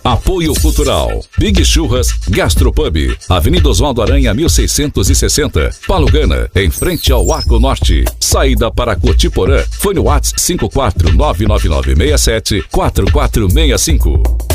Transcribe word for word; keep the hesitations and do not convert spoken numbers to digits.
Apoio Cultural Big Churras Gastropub, Avenida Oswaldo Aranha mil seiscentos e sessenta, Palugana, em frente ao Arco Norte. Saída para Cotiporã. Fone WhatsApp cinco quatro nove nove nove seis sete quatro quatro seis cinco.